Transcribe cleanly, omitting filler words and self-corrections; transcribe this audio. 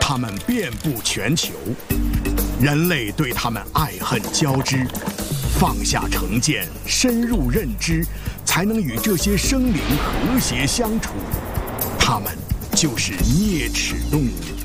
它们遍布全球，人类对它们爱恨交织。放下成见，深入认知，才能与这些生灵和谐相处。它们就是啮齿动物。